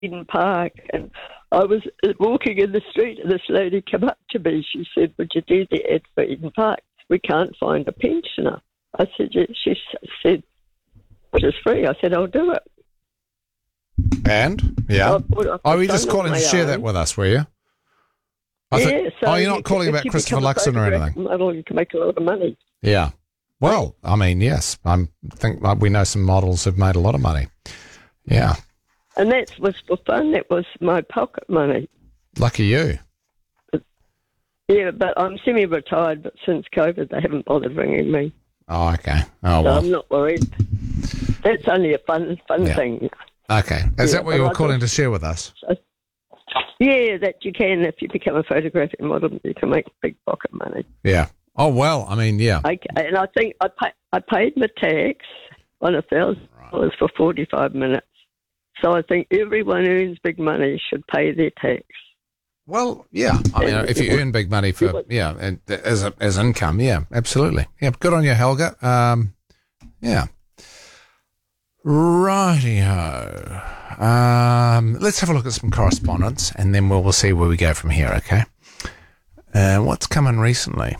Eden Park, and I was walking in the street, and this lady came up to me. She said, "Would you do the ad for Eden Park? We can't find a pensioner." I said, "Yeah." She said, "It is free." I said, "I'll do it." And? Yeah. Oh, were you just calling to share that with us, were you? You're not calling about Christopher Luxon or anything? Model, you can make a lot of money. Yeah. Well, I mean, yes. I think we know some models who've made a lot of money. Yeah. And that was for fun. That was my pocket money. Lucky you. Yeah, but I'm semi-retired, but since COVID, they haven't bothered ringing me. Oh, okay. Oh, so well. I'm not worried. That's only a fun thing. Okay. Is that what you were calling to share with us? Yeah, that you can. If you become a photographic model, you can make big pocket money. Yeah. Oh, well, I mean, yeah. Okay, and I think I paid my tax on $1,000 for 45 minutes. So I think everyone who earns big money should pay their tax. Well, yeah. I mean, if you earn big money for, and as income, yeah, absolutely. Yeah, good on you, Helga. Yeah. Righty-ho. Let's have a look at some correspondence, and then we'll see where we go from here, okay? What's coming recently?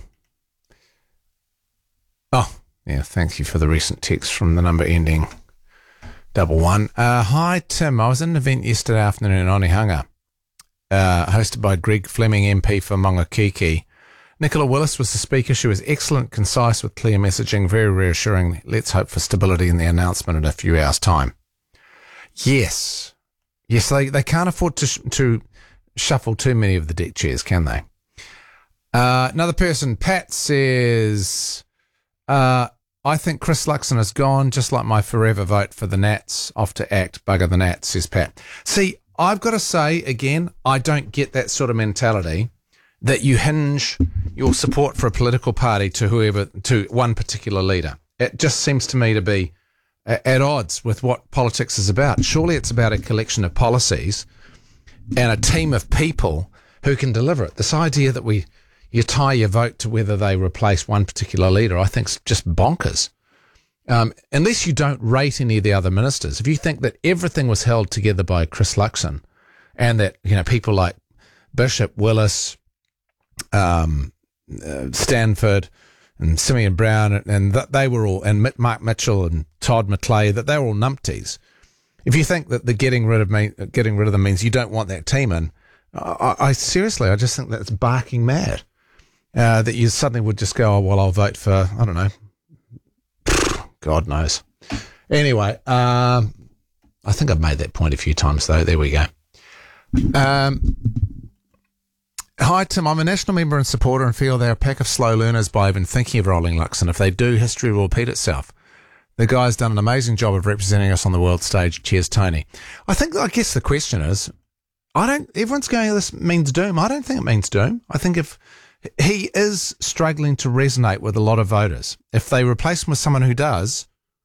Oh, yeah, thank you for the recent text from the number ending 11. Hi, Tim. I was at an event yesterday afternoon in Onehunga, hosted by Greg Fleming, MP for Mongakiki. Nicola Willis was the speaker. She was excellent, concise, with clear messaging, very reassuring. Let's hope for stability in the announcement in a few hours' time. Yes, they can't afford to shuffle too many of the deck chairs, can they? Another person, Pat, says, I think Chris Luxon is gone, just like my forever vote for the Nats. Off to act, bugger the Nats, says Pat. See, I've got to say, again, I don't get that sort of mentality that you hinge your support for a political party to one particular leader. It just seems to me to be at odds with what politics is about. Surely it's about a collection of policies and a team of people who can deliver it. This idea that you tie your vote to whether they replace one particular leader, I think is just bonkers. Unless you don't rate any of the other ministers. If you think that everything was held together by Chris Luxon and that, people like Bishop, Willis, Stanford and Simeon Brown and that they were all, and Mark Mitchell and Todd McClay, that they were all numpties. If you think that the getting rid of them means you don't want that team in, I seriously, I just think that's barking mad. That you suddenly would just go, oh, well, I'll vote for, I don't know, God knows. Anyway, I think I've made that point a few times, though. There we go. Hi, Tim. I'm a national member and supporter and feel they're a pack of slow learners by even thinking of rolling Luxon. If they do, history will repeat itself. The guy's done an amazing job of representing us on the world stage. Cheers, Tony. I guess the question is, everyone's going, this means doom. I don't think it means doom. I think if he is struggling to resonate with a lot of voters, if they replace him with someone who does,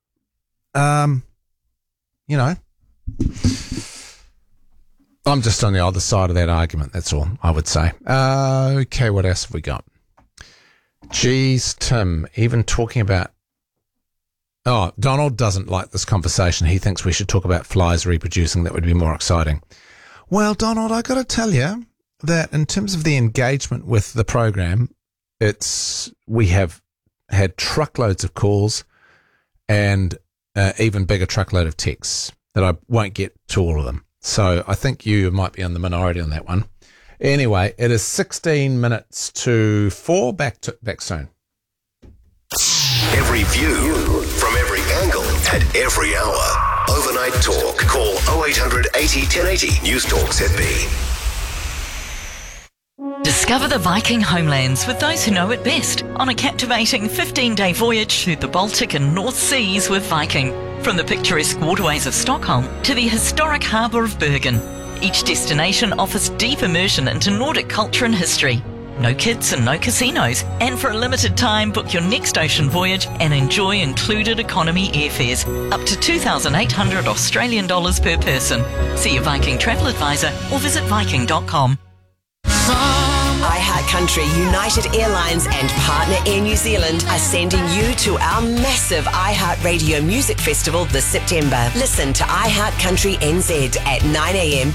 I'm just on the other side of that argument, that's all I would say. Okay, what else have we got? Geez, Tim, even talking about... Oh, Donald doesn't like this conversation. He thinks we should talk about flies reproducing. That would be more exciting. Well, Donald, I got to tell you that in terms of the engagement with the program, we have had truckloads of calls and even bigger truckload of texts that I won't get to all of them. So I think you might be in the minority on that one. Anyway, it is 16 minutes to 4. Back soon. Every view from every angle at every hour. Overnight Talk. Call 0800 80 1080. News Talk ZB. Discover the Viking homelands with those who know it best on a captivating 15-day voyage through the Baltic and North Seas with Viking. From the picturesque waterways of Stockholm to the historic harbour of Bergen, each destination offers deep immersion into Nordic culture and history. No kids and no casinos. And for a limited time, book your next ocean voyage and enjoy included economy airfares up to 2,800 Australian dollars per person. See your Viking travel advisor or visit Viking.com. iHeartCountry, United Airlines and partner Air New Zealand are sending you to our massive iHeartRadio Music Festival this September. Listen to iHeartCountry NZ at 9 a.m.